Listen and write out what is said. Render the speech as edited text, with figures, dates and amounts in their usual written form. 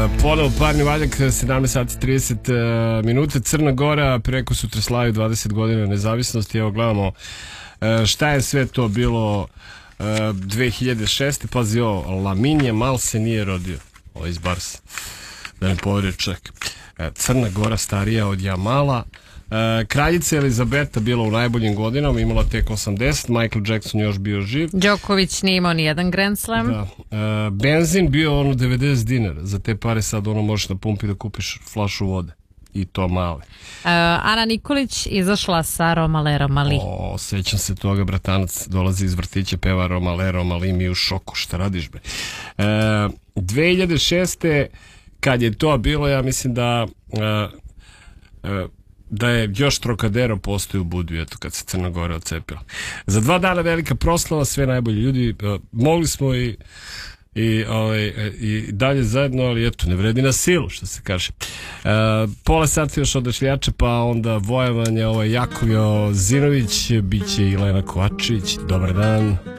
Ponovo parni valjak, 17 sati 30 minuta. Crna Gora preko sutra slavi 20 godina nezavisnosti. Evo gledamo šta je sve to bilo 2006. Pazi ovo, Laminje Mal se nije rodio. Ovo iz Barsa. Da ne povjeruje čovjek. Crna Gora starija od Jamala. Kraljica Elizabeta bila u najboljim godinama, imala tek 80, Michael Jackson još bio živ. Đoković nije imao ni jedan Grand Slam. Da. Benzin bio ono 90 dinara. Za te pare sad ono možeš na pumpi da kupiš flašu vode. I to male. Ana Nikolić izašla sa Romale Romali. Sećam se toga, bratanac dolazi iz vrtića, peva Romale Romali, mi u šoku, šta radiš bre? 2006. kad je to bilo, ja mislim da je još Trocadero postoji u Budvi, eto, kad se Crna Gora odcepila. Za 2 dana velika proslava, sve najbolji ljudi, mogli smo i dalje zajedno, ali eto, ne vredi na silu, što se kaže. Pola sata još odašljače, pa onda vojevanje, Jakovljo Zinović, bit će i Lena Kovačević. Dobar dan.